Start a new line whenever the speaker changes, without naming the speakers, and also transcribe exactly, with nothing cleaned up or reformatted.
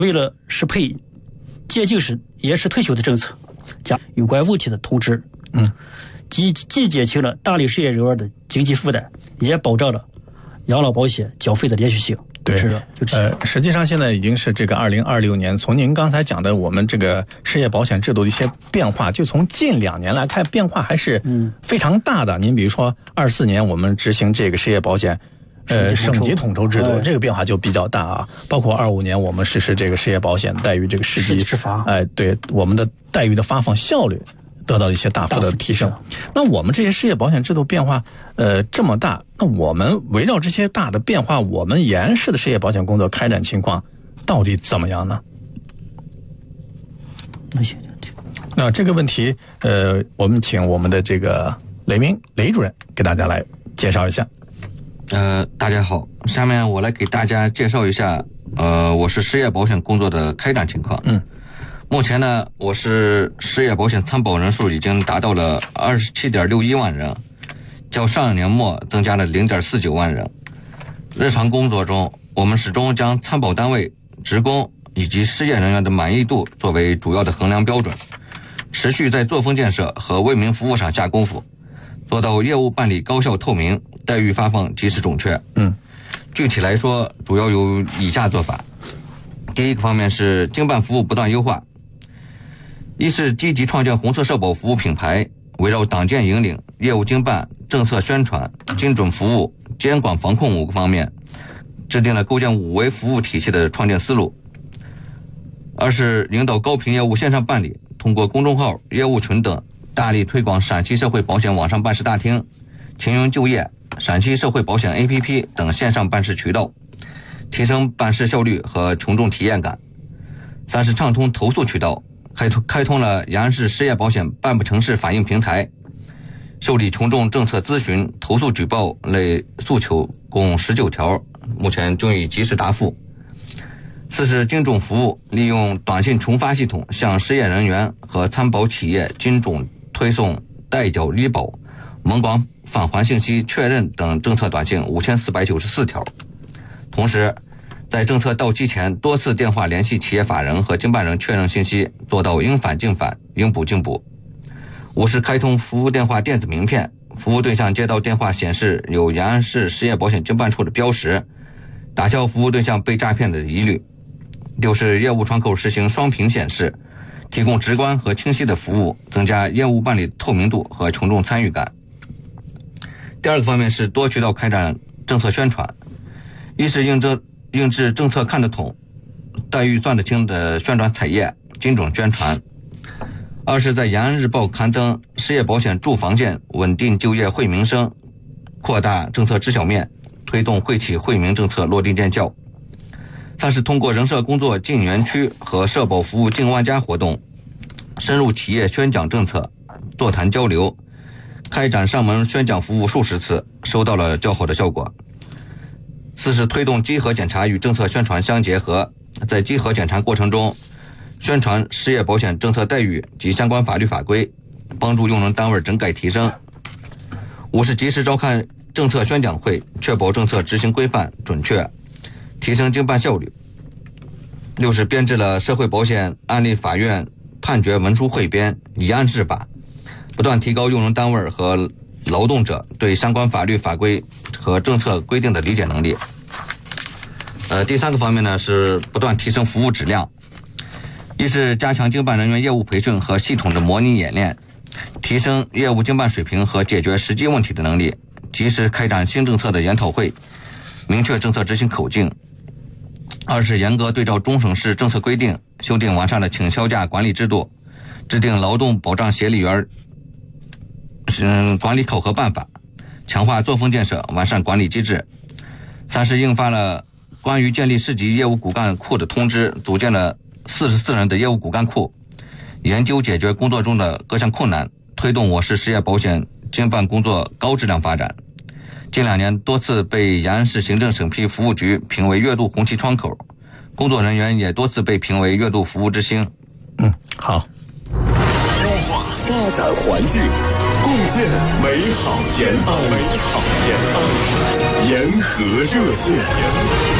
为了适配届近时延迟退休的政策，加有关问题的通知，
嗯，
既既减轻了大龄失业人员的经济负担，也保障了养老保险缴费的连续性。
对，呃，实际上现在已经是这个二零二六年，从您刚才讲的我们这个失业保险制度的一些变化，就从近两年来看，变化还是非常大的。嗯、您比如说二四年我们执行这个失业保险，呃，省级统筹制度，这个变化就比较大啊。包括二五年我们实施这个失业保险待遇这个市级
执法，
哎、呃，对我们的待遇的发放效率得到了一些大幅的提升。那我们这些失业保险制度变化呃这么大，那我们围绕这些大的变化，我们延安市的失业保险工作开展情况到底怎么样呢？
那行，
那这个问题呃我们请我们的这个雷明雷主任给大家来介绍一下。
呃大家好，下面我来给大家介绍一下呃我是失业保险工作的开展情况。
嗯
目前呢，我市失业保险参保人数已经达到了 二十七点六一万人，较上一年末增加了 零点四九万人。日常工作中，我们始终将参保单位、职工以及失业人员的满意度作为主要的衡量标准，持续在作风建设和为民服务上下功夫，做到业务办理高效透明，待遇发放及时准确。
嗯，
具体来说，主要有以下做法。第一个方面是经办服务不断优化。一是积极创建红色社保服务品牌，围绕党建引领、业务经办、政策宣传、精准服务、监管防控五个方面，制定了构建五维服务体系的创建思路。二是引导高频业务线上办理，通过公众号、业务群等，大力推广陕西社会保险网上办事大厅、青云就业、陕西社会保险 A P P 等线上办事渠道，提升办事效率和群众体验感。三是畅通投诉渠道，开通开通了延安市失业保险办不成事反映平台，受理群众政策咨询、投诉举报类诉求共十九条，目前均已及时答复。四是精准服务，利用短信群发系统向失业人员和参保企业精准推送代缴离保、门广返还信息确认等政策短信五千四百九十四条。同时在政策到期前多次电话联系企业法人和经办人确认信息，做到应返尽返，应补尽补。五是开通服务电话电子名片，服务对象接到电话显示有延安市失业保险经办处的标识，打消服务对象被诈骗的疑虑。六是业务窗口实行双屏显示，提供直观和清晰的服务，增加业务办理透明度和群众参与感。第二个方面是多渠道开展政策宣传，一是应征印制政策看得懂、待遇算得清的宣传彩页，精准宣传；二是在延安日报刊登失业保险住房建稳定就业惠民生，扩大政策知晓面，推动惠企惠民政策落地见效；三是通过人社工作进园区和社保服务进万家活动，深入企业宣讲政策，座谈交流，开展上门宣讲服务数十次，收到了较好的效果。四是推动稽核检查与政策宣传相结合，在稽核检查过程中宣传失业保险政策待遇及相关法律法规，帮助用人单位整改提升。五是及时召开政策宣讲会，确保政策执行规范准确，提升经办效率。六是编制了社会保险案例法院判决文书汇编，以案释法，不断提高用人单位和劳动者对相关法律法规和政策规定的理解能力。呃，第三个方面呢是不断提升服务质量，一是加强经办人员业务培训和系统的模拟演练，提升业务经办水平和解决实际问题的能力，及时开展新政策的研讨会，明确政策执行口径。二是严格对照中省市政策规定，修订完善了请销假管理制度，制定劳动保障协理员嗯管理考核办法，强化作风建设，完善管理机制。三是印发了关于建立市级业务骨干库的通知，组建了四十四人的业务骨干库，研究解决工作中的各项困难，推动我市失业保险经办工作高质量发展。近两年多次被延安市行政审批服务局评为月度红旗窗口，工作人员也多次被评为月度服务之星。
嗯，好。
优化发展环境，共建美好延安。美好延安，沿河热线。